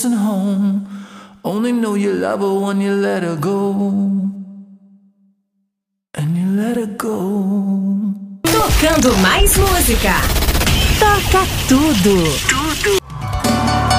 home. Only know you love her when you let her go. And you let her go. Tocando mais música. Toca tudo.